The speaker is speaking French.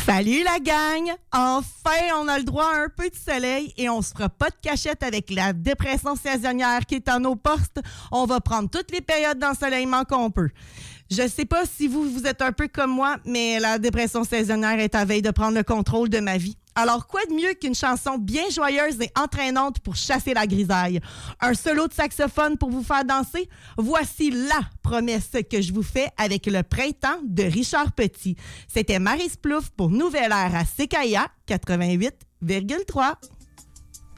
Salut la gang! Enfin, on a le droit à un peu de soleil et on se fera pas de cachette avec la dépression saisonnière qui est à nos portes. On va prendre toutes les périodes d'ensoleillement qu'on peut. Je sais pas si vous êtes un peu comme moi, mais la dépression saisonnière est à veille de prendre le contrôle de ma vie. Alors, quoi de mieux qu'une chanson bien joyeuse et entraînante pour chasser la grisaille? Un solo de saxophone pour vous faire danser? Voici la promesse que je vous fais avec le printemps de Richard Petit. C'était Marie Splouf pour Nouvelle Air à Sécaïa 88,3.